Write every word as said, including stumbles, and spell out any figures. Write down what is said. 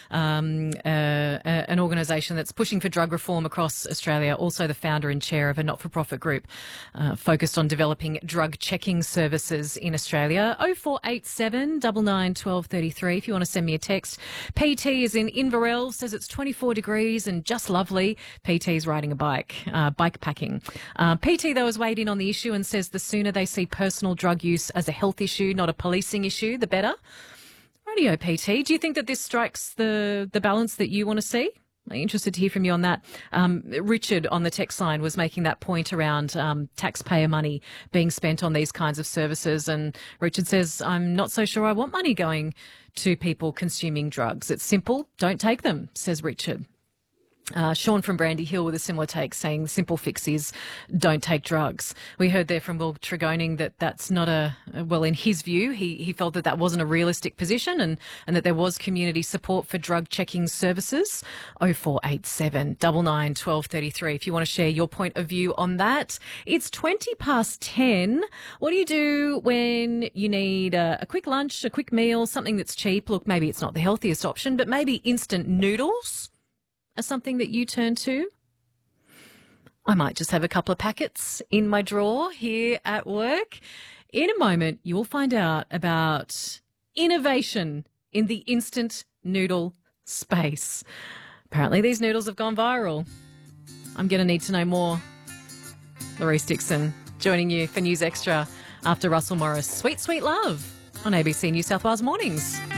um, uh, uh, an organisation that's pushing for drug reform across Australia, also the founder and chair of a not-for-profit group uh, focused on developing drug checking services in Australia. oh four eight seven, nine nine, one two three three if you want to send me a text. P T is in Inverell, says it's twenty-four degrees and just lovely. P T's riding a bike, uh, bike packing. Uh, P T, though, has weighed in on the issue and says the sooner they see personal drug use as a health issue, not a policing issue, the better. Radio P T, do you think that this strikes the, the balance that you want to see? I'm interested to hear from you on that. Um, Richard on the text line was making that point around um, taxpayer money being spent on these kinds of services. And Richard says, I'm not so sure I want money going to people consuming drugs. It's simple. Don't take them, says Richard. Uh, Sean from Brandy Hill with a similar take, saying the simple fix is don't take drugs. We heard there from Will Tregoning that that's not a, well, in his view, he, he felt that that wasn't a realistic position and, and that there was community support for drug checking services. oh four eight seven, nine nine, one two three three if you want to share your point of view on that. It's twenty past ten. What do you do when you need a, a quick lunch, a quick meal, something that's cheap? Look, maybe it's not the healthiest option, but maybe instant noodles are something that you turn to. I might just have a couple of packets in my drawer here at work. In a moment, you'll find out about innovation in the instant noodle space. Apparently, these noodles have gone viral. I'm going to need to know more. Louise Dixon joining you for News Extra after Russell Morris. Sweet, Sweet Love on A B C New South Wales Mornings.